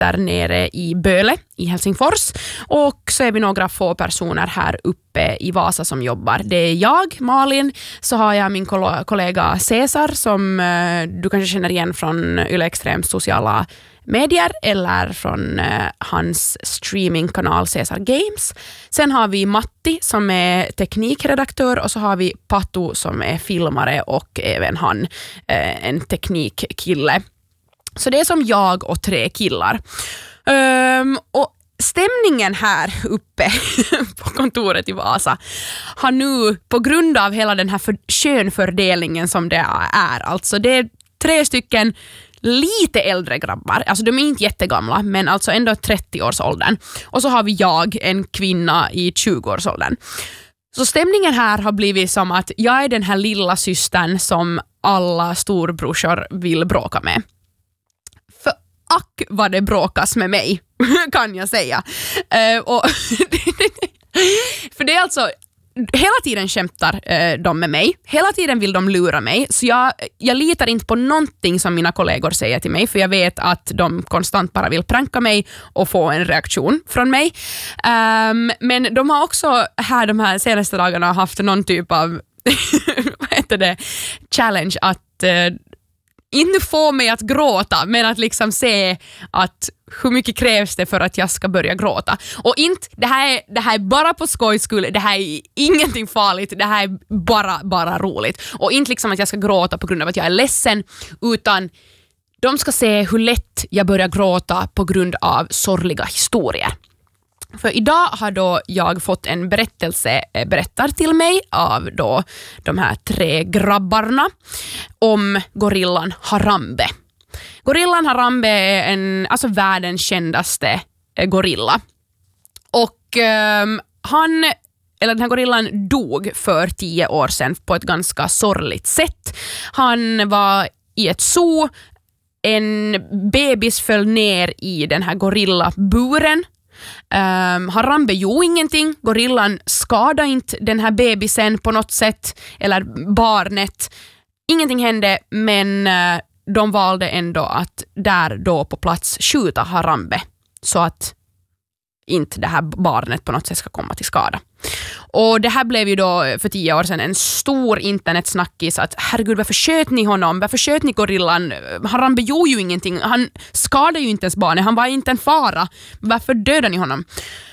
sitter nere i Böle i Helsingfors, och så är vi några få personer här uppe i Vasa som jobbar. Det är jag, Malin, så har jag min kollega Cesar som du kanske känner igen från Yle Extrems sociala medier eller från hans streamingkanal Cesar Games. Sen har vi Matti som är teknikredaktör, och så har vi Patu som är filmare och även han en teknikkille. Så det är som jag och 3 killar. Och stämningen här uppe på kontoret i Vasa har nu, på grund av hela den här könfördelningen som det är, alltså det är 3 stycken lite äldre grabbar, alltså de är inte jättegamla men alltså ändå 30-årsåldern, och så har vi jag, en kvinna i 20-årsåldern. Så stämningen här har blivit som att jag är den här lilla systern som alla storbrorsor vill bråka med. För ack vad det bråkas med mig, kan jag säga. Och för det är alltså, hela tiden kämpar de med mig. Hela tiden vill de lura mig. Så jag litar inte på någonting som mina kollegor säger till mig, för jag vet att de konstant bara vill pranka mig och få en reaktion från mig. Men de har också här de här senaste dagarna haft någon typ av vad heter det? Challenge att inte få mig att gråta, men att liksom se att hur mycket krävs det för att jag ska börja gråta. Och inte, det här är bara på skojs skull, det här är ingenting farligt, det här är bara roligt. Och inte liksom att jag ska gråta på grund av att jag är ledsen, utan de ska se hur lätt jag börjar gråta på grund av sorgliga historier. För idag har då jag fått en berättelse berättad till mig av då de här 3 grabbarna om gorillan Harambe. Gorillan Harambe är alltså världens kändaste gorilla. Och den här gorillan dog för 10 år sedan på ett ganska sorgligt sätt. Han var i ett zoo, en bebis föll ner i den här gorillaburen. Harambe gjorde ingenting. Gorillan skadade inte den här bebisen på något sätt, eller barnet. Ingenting hände, men de valde ändå att där då på plats skjuta Harambe så att inte det här barnet på något sätt ska komma till skada. Och det här blev ju då för 10 år sedan en stor internetsnackis att herregud, varför sköt ni honom? Varför sköt ni gorillan? Harambe gjorde ju ingenting. Han skadade ju inte ens barnet. Han var inte en fara. Varför dödade ni honom?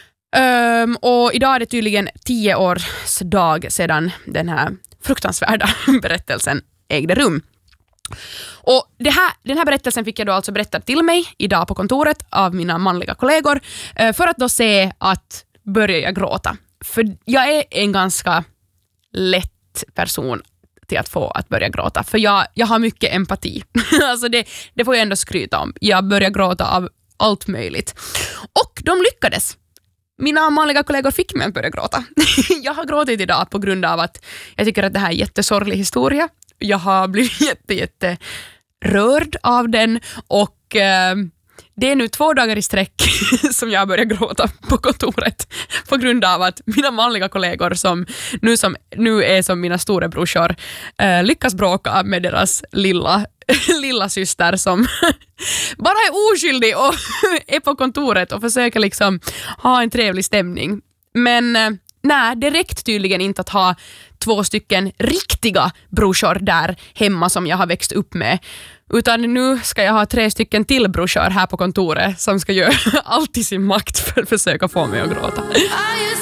Och idag är det tydligen 10 års dag sedan den här fruktansvärda berättelsen ägde rum. Och den här berättelsen fick jag då alltså berättad till mig idag på kontoret av mina manliga kollegor för att då se att börjar jag gråta. För jag är en ganska lätt person till att få att börja gråta. För jag har mycket empati. Alltså det får jag ändå skryta om. Jag börjar gråta av allt möjligt. Och de lyckades. Mina manliga kollegor fick mig att börja gråta. Jag har gråtit idag på grund av att jag tycker att det här är en jättesorglig historia. Jag har blivit jätte rörd av den, och det är nu 2 dagar i sträck som jag börjar gråta på kontoret på grund av att mina manliga kollegor som nu är som mina storebrorsor lyckas bråka med deras lilla syster som bara är oskyldig och är på kontoret och försöker liksom ha en trevlig stämning. Men nej, det räckte tydligen inte att ha 2 stycken riktiga brorsor där hemma som jag har växt upp med. Utan nu ska jag ha 3 stycken till brorsor här på kontoret som ska göra allt i sin makt för att försöka få mig att gråta.